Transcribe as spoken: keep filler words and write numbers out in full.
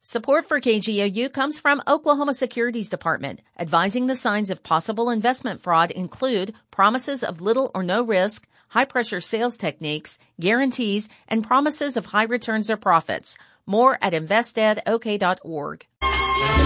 Support for K G O U comes from Oklahoma Securities Department. Advising the signs of possible investment fraud include promises of little or no risk, high-pressure sales techniques, guarantees, and promises of high returns or profits. More at invest ed o k dot org.